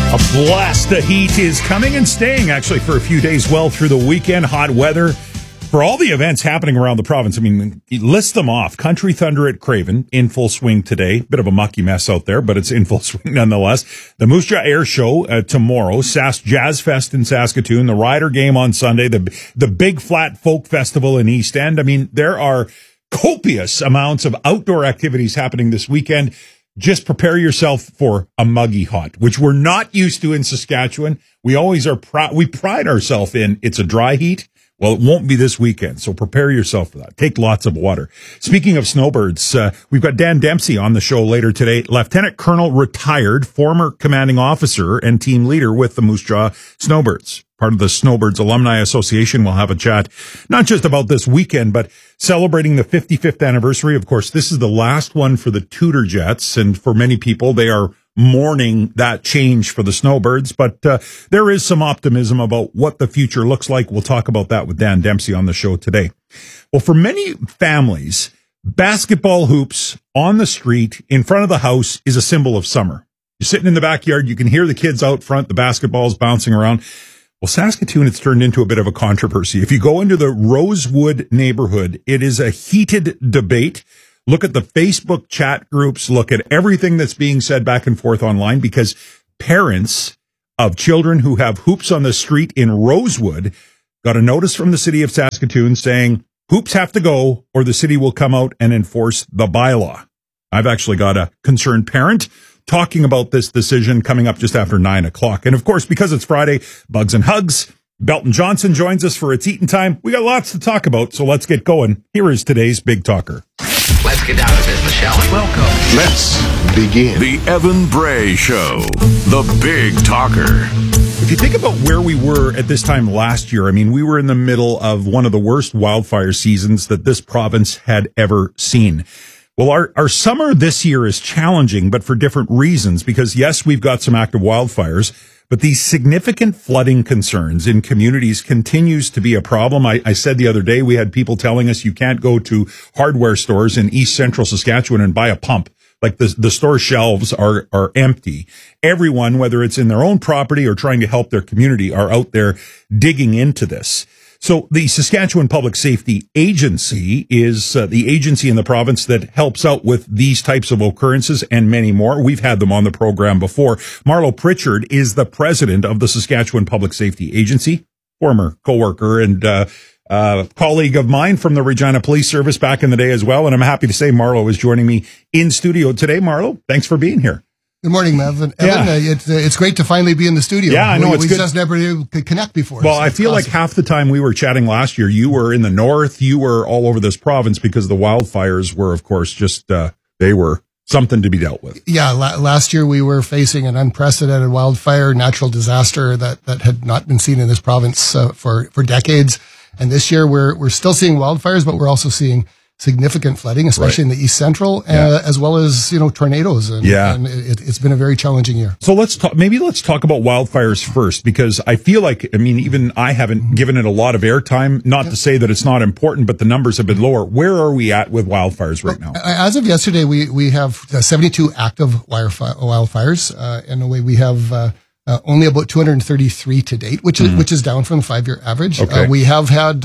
A blast of heat is coming and staying actually for a few days well through the weekend. Hot weather for all the events happening around the province. I mean, list them off. Country Thunder at Craven in full swing today. Bit of a mucky mess out there, but it's in full swing nonetheless. The Moose Jaw Air Show tomorrow. Sask Jazz Fest in Saskatoon. The Rider Game on Sunday. The Big Flat Folk Festival in East End. I mean, there are copious amounts of outdoor activities happening this weekend. Just prepare yourself for a muggy hot, which we're not used to in Saskatchewan. We always are we pride ourselves in it's a dry heat. Well, it won't be this weekend, so prepare yourself for that. Take lots of water. Speaking of snowbirds, we've got Dan Dempsey on the show later today. Lieutenant Colonel retired, former commanding officer and team leader with the Moose Jaw Snowbirds. Part of the Snowbirds Alumni Association. We'll have a chat, not just about this weekend, but celebrating the 55th anniversary. Of course, this is the last one for the Tudor Jets, and for many people, they are mourning that change for the Snowbirds, but there is some optimism about what the future looks like. We'll talk about that with Dan Dempsey on the show today. Well, for many families, basketball hoops on the street in front of the house is a symbol of summer. You're sitting in the backyard, you can hear the kids out front, the basketballs bouncing around. Well, Saskatoon, it's turned into a bit of a controversy. If you go into the Rosewood neighborhood, it is a heated debate. Look at the Facebook chat groups. Look at everything that's being said back and forth online, because parents of children who have hoops on the street in Rosewood got a notice from the city of Saskatoon saying hoops have to go or the city will come out and enforce the bylaw. I've actually got a concerned parent talking about this decision coming up just after 9 o'clock. And of course, because it's Friday, Bugs and Hugs, Belton Johnson joins us for It's Eatin' Time. We got lots to talk about, so let's get going. Here is today's Big Talker. Let's get down to business, shall we? Welcome. Let's begin. The Evan Bray Show, the Big Talker. If you think about where we were at this time last year, I mean, we were in the middle of one of the worst wildfire seasons that this province had ever seen. Well, our summer this year is challenging, but for different reasons, because yes, we've got some active wildfires, but these significant flooding concerns in communities continues to be a problem. I said the other day, we had people telling us you can't go to hardware stores in East Central Saskatchewan and buy a pump. Like the store shelves are empty. Everyone, whether it's in their own property or trying to help their community, are out there digging into this. So the Saskatchewan Public Safety Agency is the agency in the province that helps out with these types of occurrences and many more. We've had them on the program before. Marlo Pritchard is the president of the Saskatchewan Public Safety Agency, former coworker and colleague of mine from the Regina Police Service back in the day as well. And I'm happy to say Marlo is joining me in studio today. Marlo, thanks for being here. Good morning, Evan. Yeah. It's great to finally be in the studio. Yeah, I know. It's we good. just never could connect before. Well, so I feel awesome. like half the time we were chatting last year, you were in the north, you were all over this province because the wildfires were, of course, just, they were something to be dealt with. Yeah, last year we were facing an unprecedented wildfire, natural disaster that had not been seen in this province for decades. And this year we're still seeing wildfires, but we're also seeing significant flooding, especially in the East Central, as well as, tornadoes. And it's been a very challenging year. So let's talk about wildfires first, because I feel like, even I haven't given it a lot of airtime, not to say that it's not important, but the numbers have been lower. Where are we at with wildfires right now? As of yesterday, we have 72 active wildfires. In a way, we have, only about 233 to date, which is down from the 5-year average. Okay. We have had,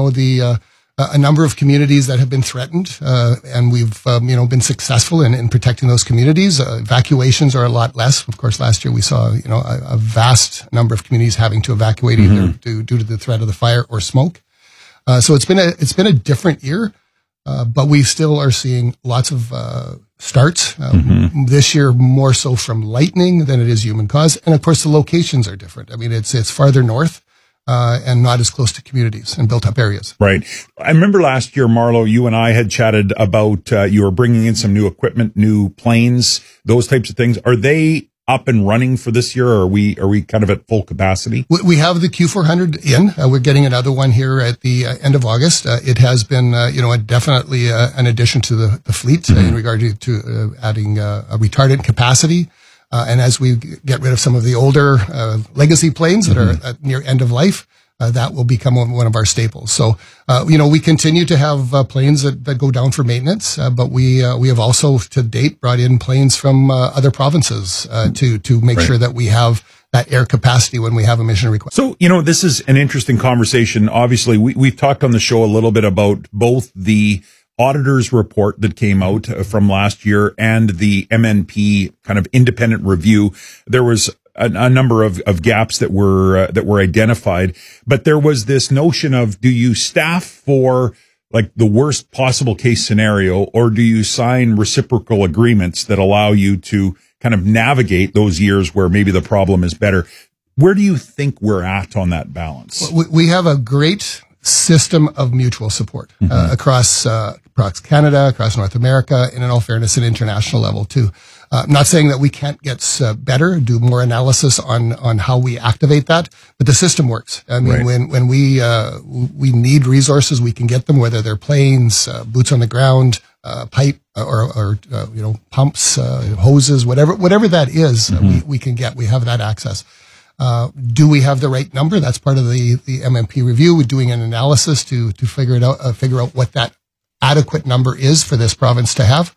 a number of communities that have been threatened, and we've, been successful in protecting those communities. Evacuations are a lot less. Of course, last year we saw, a vast number of communities having to evacuate either due to the threat of the fire or smoke. So it's been a different year, but we still are seeing lots of, starts, this year more so from lightning than it is human cause. And of course, the locations are different. I mean, it's farther north. And not as close to communities and built up areas. Right. I remember last year, Marlo, you and I had chatted about you were bringing in some new equipment, new planes, those types of things. Are they up and running for this year, or are we kind of at full capacity? We have the Q400 in. We're getting another one here at the end of August. It has been, definitely an addition to the fleet in regard to adding a retardant capacity. And as we get rid of some of the older legacy planes that are at near end of life, that will become one of our staples. So, we continue to have planes that go down for maintenance, but we have also to date brought in planes from other provinces to make sure that we have that air capacity when we have a mission request. So, this is an interesting conversation. Obviously, we've talked on the show a little bit about both the auditor's report that came out from last year and the MNP kind of independent review. There was a number of gaps that were identified, but there was this notion of, do you staff for like the worst possible case scenario, or do you sign reciprocal agreements that allow you to kind of navigate those years where maybe the problem is better? Where do you think we're at on that balance? We have a great system of mutual support across Canada, across North America, and in all fairness, at international level too. I'm not saying that we can't get better, do more analysis on how we activate that, but the system works. I mean, Right. when we need resources, we can get them, whether they're planes, boots on the ground, pipe or pumps, hoses, whatever that is, we can get. We have that access. Do we have the right number? That's part of the MMP review. We're doing an analysis to figure it out, figure out what that adequate number is for this province to have.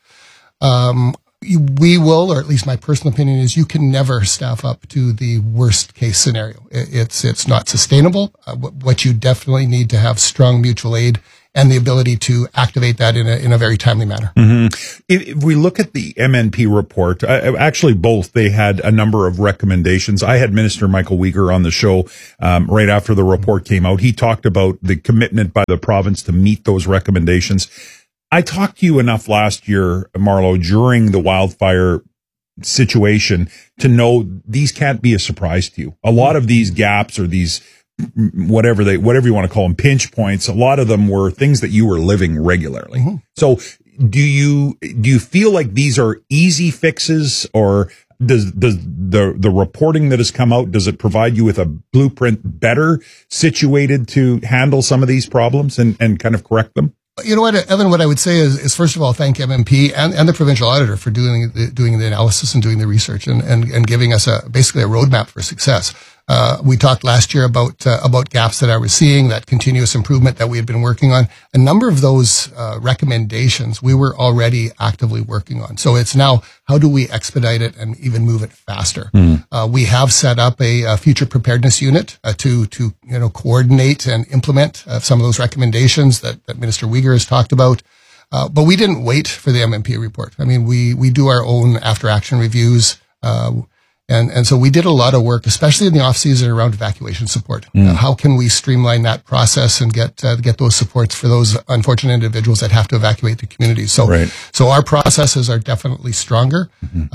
We will, or at least my personal opinion is, you can never staff up to the worst case scenario. It's not sustainable. What you definitely need to have strong mutual aid and the ability to activate that in a very timely manner. Mm-hmm. If we look at the MNP report, actually both, they had a number of recommendations. I had Minister Michael Uyghur on the show right after the report came out. He talked about the commitment by the province to meet those recommendations. I talked to you enough last year, Marlo, during the wildfire situation to know these can't be a surprise to you. A lot of these gaps or these whatever you want to call them, pinch points, a lot of them were things that you were living regularly. Mm-hmm. So do you feel like these are easy fixes, or does the reporting that has come out, does it provide you with a blueprint better situated to handle some of these problems and kind of correct them? You know what, Evan, what I would say is first of all, thank MMP and the provincial auditor for doing the analysis and doing the research and giving us basically a roadmap for success. We talked last year about gaps that I was seeing, that continuous improvement that we had been working on. A number of those recommendations we were already actively working on. So it's now, how do we expedite it and even move it faster? We have set up a future preparedness unit to coordinate and implement some of those recommendations that Minister Uyghur has talked about. But we didn't wait for the MMP report. I mean, we do our own after action reviews. And so we did a lot of work, especially in the off season, around evacuation support. How can we streamline that process and get those supports for those unfortunate individuals that have to evacuate the communities? So our processes are definitely stronger.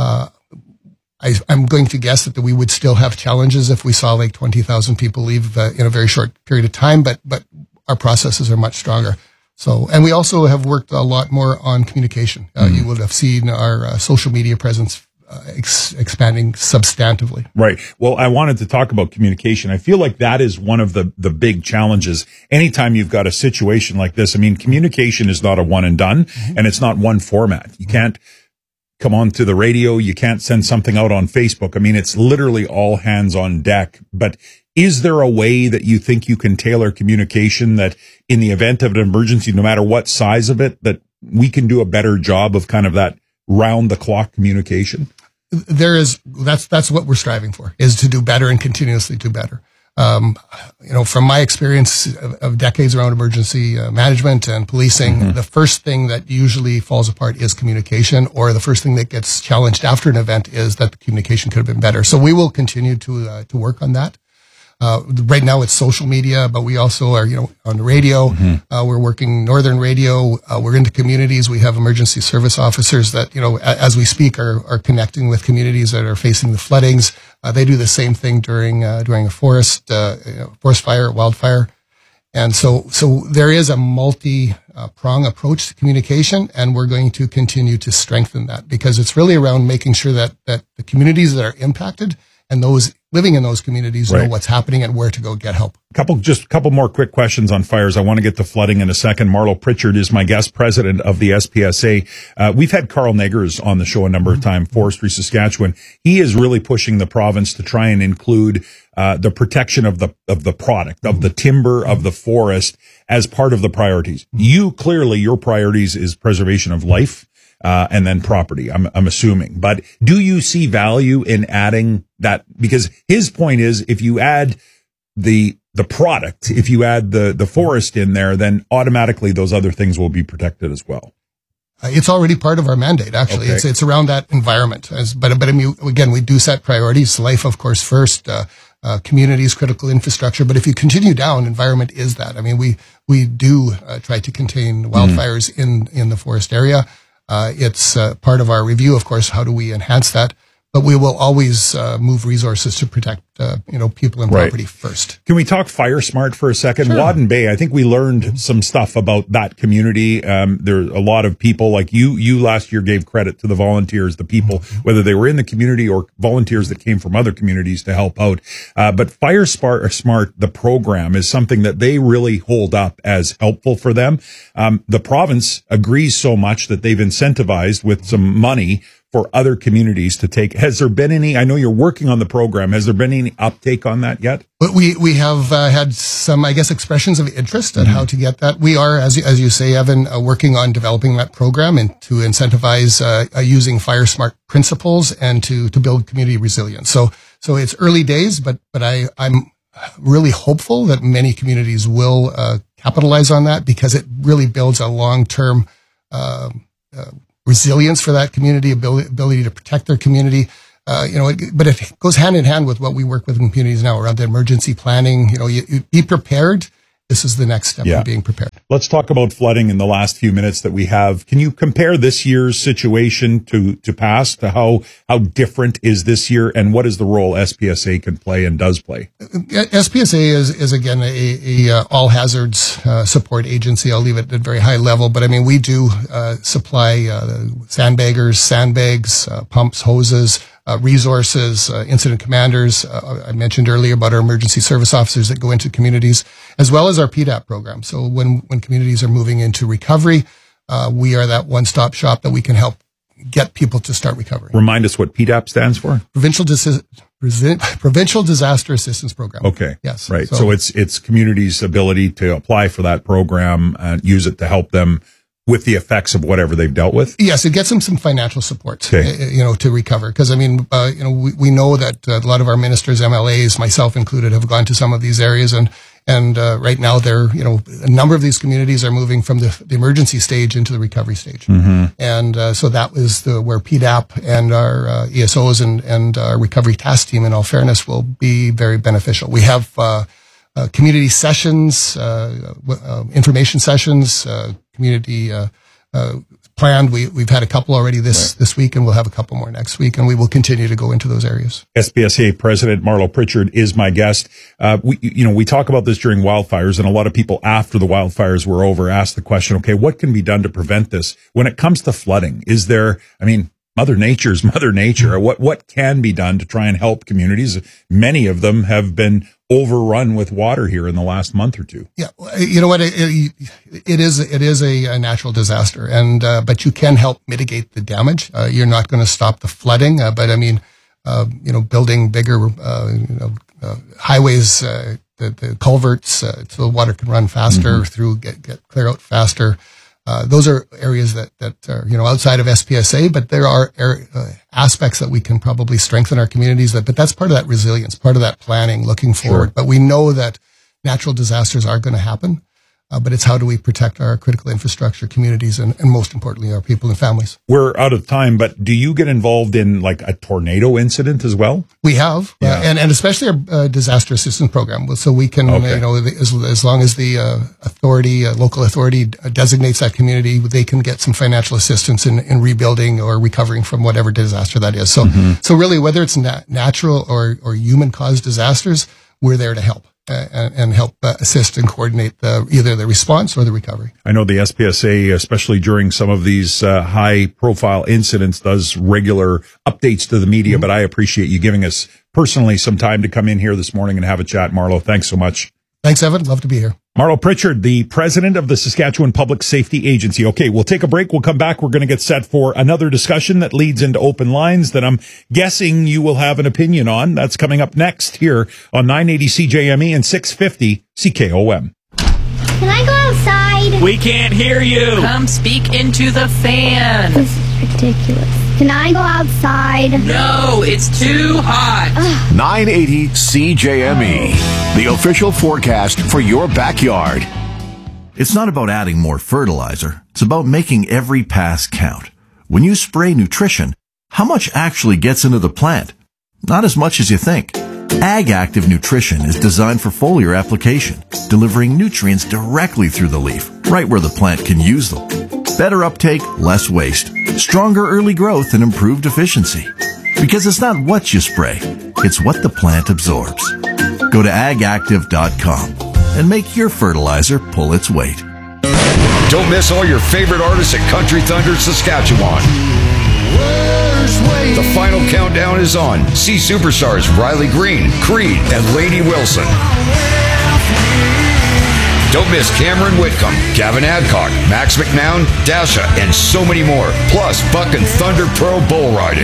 I'm going to guess that we would still have challenges if we saw like 20,000 people leave in a very short period of time, but our processes are much stronger. So, and we also have worked a lot more on communication. You would have seen our social media presence expanding substantively. Right. Well, I wanted to talk about communication. I feel like that is one of the big challenges. Anytime you've got a situation like this, I mean, communication is not a one and done, and it's not one format. You can't come on to the radio. You can't send something out on Facebook. I mean, it's literally all hands on deck. But is there a way that you think you can tailor communication that in the event of an emergency, no matter what size of it, that we can do a better job of kind of that round the clock communication? That's what we're striving for, is to do better and continuously do better. From my experience of decades around emergency management and policing, the first thing that usually falls apart is communication, or the first thing that gets challenged after an event is that the communication could have been better. So we will continue to work on that. Right now it's social media, but we also are, on the radio. We're working Northern Radio. We're into communities. We have emergency service officers that, as we speak are connecting with communities that are facing the floodings. They do the same thing during a forest fire, wildfire. And so there is a multi-prong approach to communication, and we're going to continue to strengthen that, because it's really around making sure that the communities that are impacted and those living in those communities know Right. what's happening and where to go get help. Just a couple more quick questions on fires. I want to get to flooding in a second. Marlo Pritchard is my guest, president of the SPSA. We've had Carl Negers on the show a number of times, Forestry Saskatchewan. He is really pushing the province to try and include the protection of the product, of the timber, of the forest as part of the priorities. You clearly, your priorities is preservation of life. And then property, I'm assuming. But do you see value in adding that? Because his point is, if you add the product, if you add the forest in there, then automatically those other things will be protected as well. It's already part of our mandate, actually. Okay. It's around that environment. But I mean, again, we do set priorities. Life, of course, first, communities, critical infrastructure. But if you continue down, environment is that. I mean, we do try to contain wildfires in the forest area. It's part of our review, of course. How do we enhance that? But we will always move resources to protect, people and property first. Can we talk Fire Smart for a second? Sure. Wadden Bay, I think we learned some stuff about that community. There are a lot of people like you last year gave credit to the volunteers, the people, whether they were in the community or volunteers that came from other communities to help out. But Fire Smart, the program, is something that they really hold up as helpful for them. The province agrees so much that they've incentivized with some money for other communities to take. Has there been any, I know you're working on the program, has there been any uptake on that yet? But we have had some, I guess, expressions of interest at how to get that. We are, as you say, Evan, working on developing that program and to incentivize using Fire Smart principles and to build community resilience. So it's early days, but I'm really hopeful that many communities will capitalize on that because it really builds a long-term resilience for that community, ability to protect their community. But it goes hand in hand with what we work with in communities now around the emergency planning. You be prepared. This is the next step in being prepared. Let's talk about flooding in the last few minutes that we have. Can you compare this year's situation to past, to how different is this year, and what is the role SPSA can play and does play? SPSA is again a all hazards support agency. I'll leave it at a very high level, but I mean we do supply sandbaggers, sandbags, pumps, hoses, resources, incident commanders. I mentioned earlier about our emergency service officers that go into communities, as well as our PDAP program. So when communities are moving into recovery, we are that one-stop shop that we can help get people to start recovering. Remind us what PDAP stands for. Provincial Disaster Assistance Program. Okay. Yes. Right. So it's communities' ability to apply for that program and use it to help them with the effects of whatever they've dealt with? Yes, it gets them some financial support, Okay. To recover. Because, I mean, we know that a lot of our ministers, MLAs, myself included, have gone to some of these areas. And right now they're, a number of these communities are moving from the emergency stage into the recovery stage. Mm-hmm. And so that was where PDAP and our ESOs and our recovery task team, in all fairness, will be very beneficial. We have community sessions, information sessions, community planned. We've had a couple already this week, and we'll have a couple more next week, and we will continue to go into those areas. SPSA President Marlo Pritchard is my guest. We talk about this during wildfires, and a lot of people after the wildfires were over asked the question, okay, what can be done to prevent this? When it comes to flooding, Mother Nature's Mother Nature. What can be done to try and help communities? Many of them have been overrun with water here in the last month or two. Yeah, you know what? It is a natural disaster, and but you can help mitigate the damage. You're not going to stop the flooding, but I mean, building bigger, highways, the culverts, so the water can run faster through, get clear out faster. Those are areas that are, outside of SPSA, but there are aspects that we can probably strengthen our communities. But that's part of that resilience, part of that planning, looking forward. Sure. But we know that natural disasters are going to happen. But it's how do we protect our critical infrastructure, communities, and most importantly, our people and families. We're out of time, but do you get involved in like a tornado incident as well? We have, and especially our disaster assistance program. So we can, as long as the local authority designates that community, they can get some financial assistance in rebuilding or recovering from whatever disaster that is. So, so really, whether it's natural or human-caused disasters, we're there to help. And help assist and coordinate either the response or the recovery. I know the SPSA, especially during some of these high-profile incidents, does regular updates to the media, but I appreciate you giving us personally some time to come in here this morning and have a chat. Marlo, thanks so much. Thanks, Evan. Love to be here. Marlo Pritchard, the president of the Saskatchewan Public Safety Agency. Okay, we'll take a break. We'll come back. We're going to get set for another discussion that leads into open lines that I'm guessing you will have an opinion on. That's coming up next here on 980 CJME and 650 CKOM. Can I go outside? We can't hear you. Come speak into the fan. This is ridiculous. Can I go outside? No, it's too hot. 980 CJME, the official forecast for your backyard. It's not about adding more fertilizer. It's about making every pass count. When you spray nutrition, how much actually gets into the plant? Not as much as you think. Ag Active Nutrition is designed for foliar application, delivering nutrients directly through the leaf, right where the plant can use them. Better uptake, less waste, stronger early growth, and improved efficiency. Because it's not what you spray, it's what the plant absorbs. Go to agactive.com and make your fertilizer pull its weight. Don't miss all your favorite artists at Country Thunder Saskatchewan. The final countdown is on. See superstars Riley Green, Creed, and Lady Wilson. Don't miss Cameron Whitcomb, Gavin Adcock, Max McNown, Dasha, and so many more. Plus, Buck and Thunder Pro Bull Riding.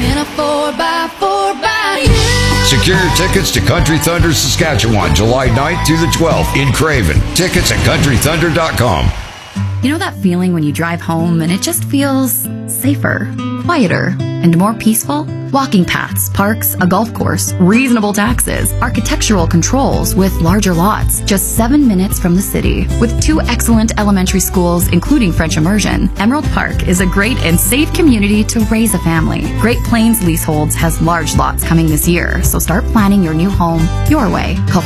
Secure your tickets to Country Thunder Saskatchewan, July 9th through the 12th in Craven. Tickets at countrythunder.com. You know that feeling when you drive home and it just feels safer, quieter, and more peaceful? Walking paths, parks, a golf course, reasonable taxes, architectural controls with larger lots, just 7 minutes from the city. With 2 excellent elementary schools, including French immersion, Emerald Park is a great and safe community to raise a family. Great Plains Leaseholds has large lots coming this year, so start planning your new home your way. Call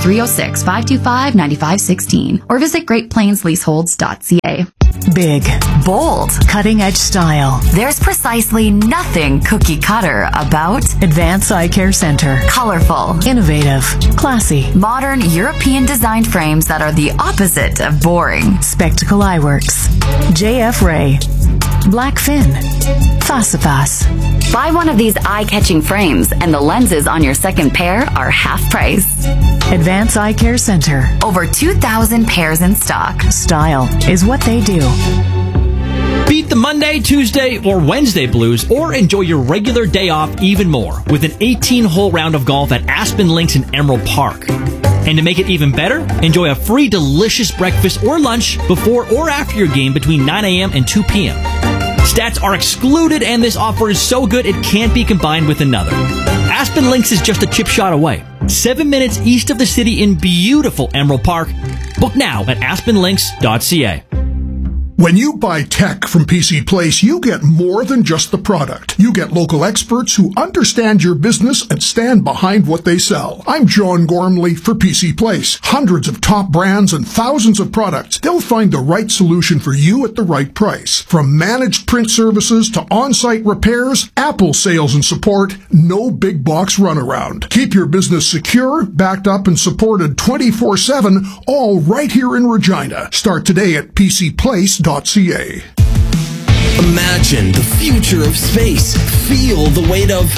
306-525-9516 or visit greatplainsleaseholds.ca. Big, bold, cutting-edge style. There's precisely nothing cookie cutter about Advance Eye Care Center. Colorful, Innovative, classy, modern European designed frames that are the opposite of boring. Spectacle Eyeworks, JF Ray, Blackfin, Fasifas. Buy one of these eye-catching frames and the lenses on your second pair are half price. Advance Eye Care Center. Over 2,000 pairs in stock. Style is what they do. Beat the Monday, Tuesday, or Wednesday blues, or enjoy your regular day off even more with an 18-hole round of golf at Aspen Links in Emerald Park. And to make it even better, enjoy a free delicious breakfast or lunch before or after your game between 9 a.m. and 2 p.m. Stats are excluded, and this offer is so good it can't be combined with another. Aspen Links is just a chip shot away, 7 minutes east of the city in beautiful Emerald Park. Book now at aspenlinks.ca. When you buy tech from PC Place, you get more than just the product. You get local experts who understand your business and stand behind what they sell. I'm John Gormley for PC Place. Hundreds of top brands and thousands of products. They'll find the right solution for you at the right price. From managed print services to on-site repairs, Apple sales and support, no big box runaround. Keep your business secure, backed up, and supported 24/7, all right here in Regina. Start today at PCPlace.ca. Imagine the future of space. Feel the weight of